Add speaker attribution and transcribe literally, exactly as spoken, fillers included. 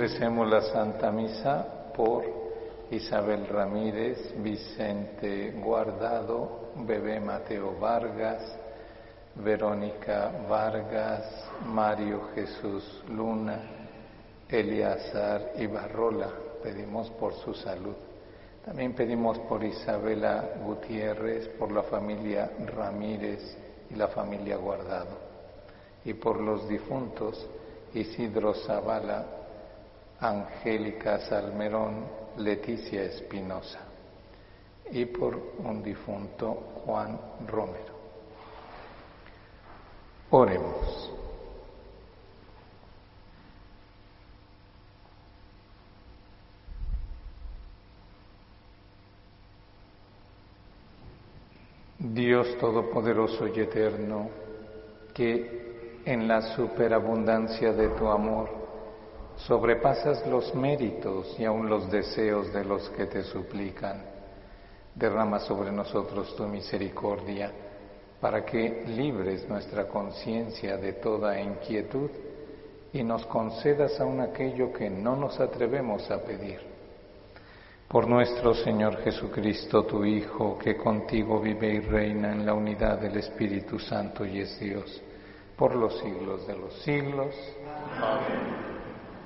Speaker 1: Recemos la Santa Misa por Isabel Ramírez, Vicente Guardado, Bebé Mateo Vargas, Verónica Vargas, Mario Jesús Luna, Eleazar Ibarrola. Pedimos por su salud. También pedimos por Isabela Gutiérrez, por la familia Ramírez y la familia Guardado, y por los difuntos Isidro Zavala, Angélica Salmerón, Leticia Espinosa, y por un difunto Juan Romero. Oremos. Dios Todopoderoso y Eterno, que en la superabundancia de tu amor sobrepasas los méritos y aun los deseos de los que te suplican, derrama sobre nosotros tu misericordia, para que libres nuestra conciencia de toda inquietud y nos concedas aún aquello que no nos atrevemos a pedir. Por nuestro Señor Jesucristo, tu Hijo, que contigo vive y reina en la unidad del Espíritu Santo y es Dios, por los siglos de los siglos. Amén.